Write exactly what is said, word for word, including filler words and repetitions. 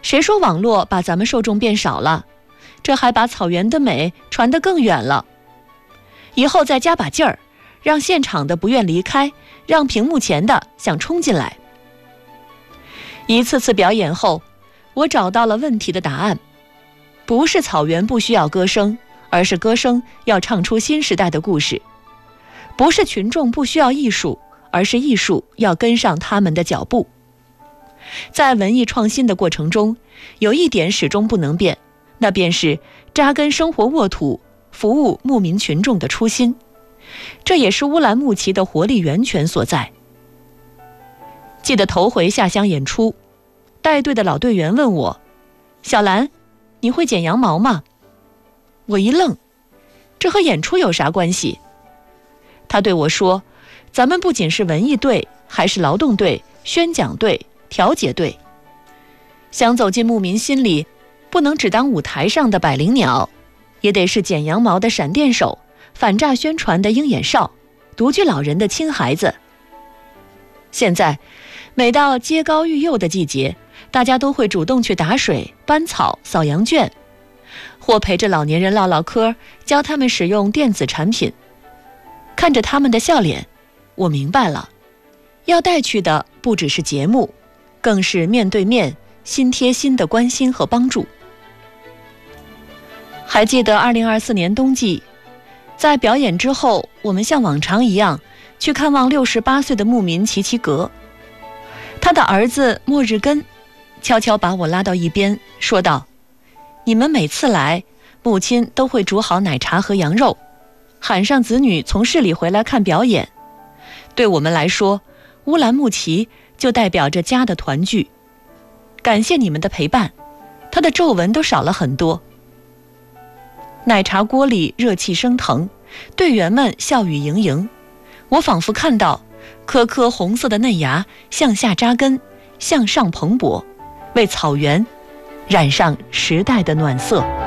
谁说网络把咱们受众变少了？这还把草原的美传得更远了。以后再加把劲儿，让现场的不愿离开，让屏幕前的想冲进来。一次次表演后，我找到了问题的答案，不是草原不需要歌声，而是歌声要唱出新时代的故事；不是群众不需要艺术，而是艺术要跟上他们的脚步。在文艺创新的过程中，有一点始终不能变，那便是扎根生活沃土，服务牧民群众的初心。这也是乌兰牧骑的活力源泉所在。记得头回下乡演出，带队的老队员问我：小兰，你会剪羊毛吗？我一愣，这和演出有啥关系？他对我说，咱们不仅是文艺队，还是劳动队、宣讲队、调解队。想走进牧民心里，不能只当舞台上的百灵鸟，也得是剪羊毛的闪电手，反诈宣传的鹰眼哨，独居老人的亲孩子。现在每到揭高育幼的季节，大家都会主动去打水、搬草、扫羊圈，或陪着老年人唠唠嗑，教他们使用电子产品。看着他们的笑脸，我明白了，要带去的不只是节目，更是面对面、心贴心的关心和帮助。还记得二零二四年冬季，在表演之后，我们像往常一样去看望六十八岁的牧民齐齐格。他的儿子末日根悄悄把我拉到一边，说道：你们每次来，母亲都会煮好奶茶和羊肉，喊上子女从市里回来看表演。对我们来说，乌兰牧骑就代表着家的团聚。感谢你们的陪伴，他的皱纹都少了很多。奶茶锅里热气升腾，队员们笑语盈盈，我仿佛看到颗颗红色的嫩芽向下扎根，向上蓬勃，为草原染上时代的暖色。